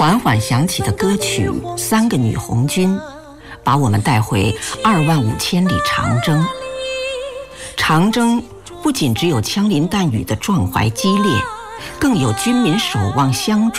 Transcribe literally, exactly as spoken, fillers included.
缓缓响起的歌曲《三个女红军》，把我们带回二万五千里长征。长征不仅只有枪林弹雨的壮怀激烈，更有军民守望相助